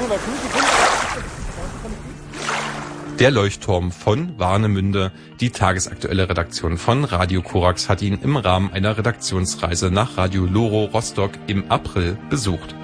Der Leuchtturm von Warnemünde. Die tagesaktuelle Redaktion von Radio Korax hat ihn im Rahmen einer Redaktionsreise nach Radio Loro Rostock im April besucht.